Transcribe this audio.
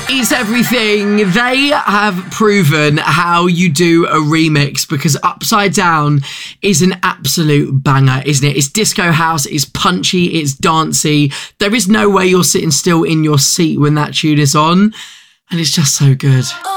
It's Everything. They have proven how you do a remix, because Upside Down is an absolute banger, isn't it? It's disco house, it's punchy, it's dancey. There is no way you're sitting still in your seat when that tune is on, and it's just so good.